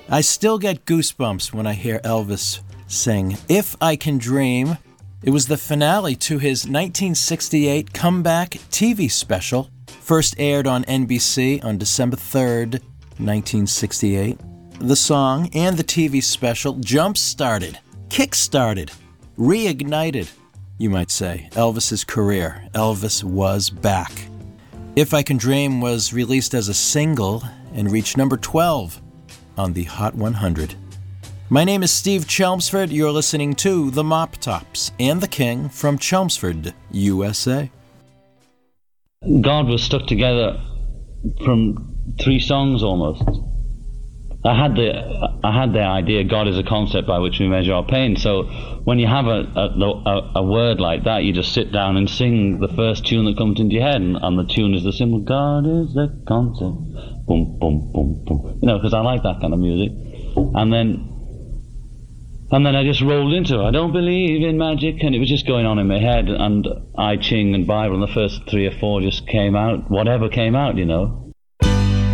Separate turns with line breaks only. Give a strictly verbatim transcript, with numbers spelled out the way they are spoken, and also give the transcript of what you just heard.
I still get goosebumps when I hear Elvis sing If I Can Dream. It was the finale to his nineteen sixty-eight comeback T V special, first aired on N B C on December third, nineteen sixty-eight. The song and the T V special jump-started, kick-started, reignited, you might say, Elvis's career. Elvis was back. If I Can Dream was released as a single and reached number twelve on the Hot one hundred. My name is Steve Chelmsford. You're listening to The Mop Tops and the King from Chelmsford, U S A.
God was stuck together from three songs almost. I had the I had the idea God is a concept by which we measure our pain. So when you have a a, a, a word like that, you just sit down and sing the first tune that comes into your head, and, and the tune is the simple God is a concept. Boom, boom, boom, boom. You know, because I like that kind of music. And then and then I just rolled into it. I don't believe in magic, and it was just going on in my head. And I Ching and Bible, and the first three or four just came out. Whatever came out, you know.